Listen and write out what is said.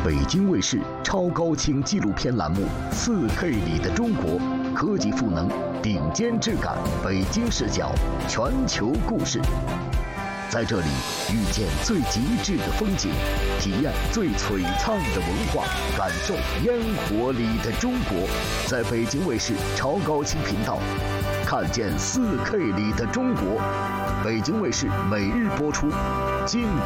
北京卫视超高清纪录片栏目《4K 里的中国》，科技赋能，顶尖质感，北京视角，全球故事。在这里遇见最极致的风景，体验最璀璨的文化，感受烟火里的中国。在北京卫视超高清频道，看见4K 里的中国。北京卫视每日播出，敬